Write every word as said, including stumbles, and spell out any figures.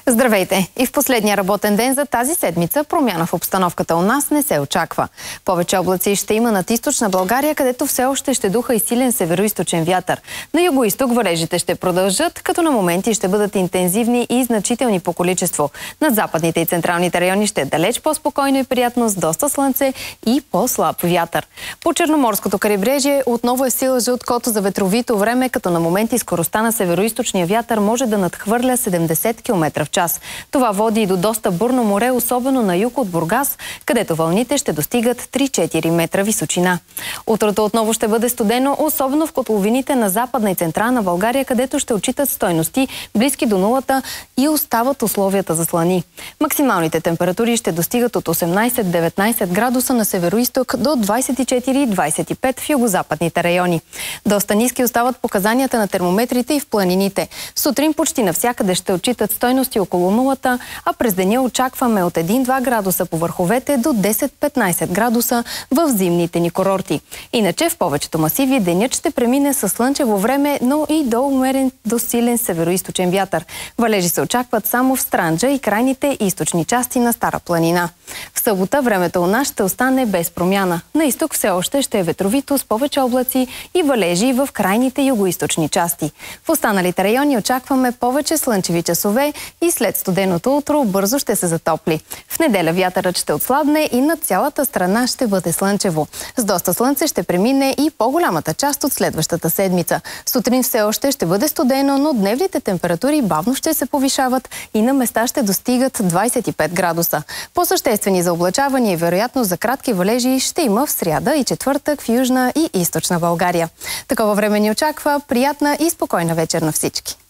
Здравейте! И в последния работен ден за тази седмица промяна в обстановката у нас не се очаква. Повече облаци ще има над източна България, където все още ще духа и силен североизточен вятър. На югоизток валежите ще продължат, като на моменти ще бъдат интензивни и значителни по количество. Над западните и централните райони ще е далеч по-спокойно и приятно, с доста слънце и по-слаб вятър. По Черноморското крайбрежие отново е сила жълт код за ветровито време, като на моменти скоростта на североизточния вятър може да надхвърля седемдесет километра в час. Това води и до доста бурно море, особено на юг от Бургас, където вълните ще достигат три-четири метра височина. Утрото отново ще бъде студено, особено в котловините на западна и централна България, където ще отчитат стойности близки до нулата и остават условията за слани. Максималните температури ще достигат от осемнайсет-деветнайсет градуса на североизток до двайсет и четири - двайсет и пет в югозападните райони. Доста ниски остават показанията на термометрите и в планините. Сутрин почти навсякъде ще отчитат стойности около нулата, а през деня очакваме от един-два градуса по върховете до десет-петнайсет градуса в зимните ни курорти. Иначе в повечето масиви денят ще премине със слънчево време, но и до умерен до силен североизточен вятър. Валежи се очакват само в Странджа и крайните източни части на Стара планина. В събота времето у нас ще остане без промяна. На изток все още ще е ветровито с повече облаци и валежи в крайните югоизточни части. В останалите райони очакваме повече слънчеви часове и след студеното утро бързо ще се затопли. В неделя вятърът ще отслабне и над цялата страна ще бъде слънчево. С доста слънце ще премине и по-голямата част от следващата седмица. Сутрин все още ще бъде студено, но дневните температури бавно ще се повишават и на места ще достигат двайсет и пет градуса. По-съществени за облачаване и вероятно за кратки валежи ще има в сряда и четвъртък в Южна и Източна България. Такова време ни очаква. Приятна и спокойна вечер на всички!